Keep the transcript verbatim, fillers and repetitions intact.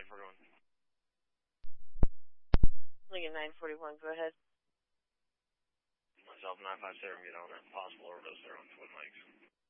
nine forty-one. Lincoln nine forty-one, go ahead. Myself, nine five seven, get on that possible overdose there on Twin Lakes.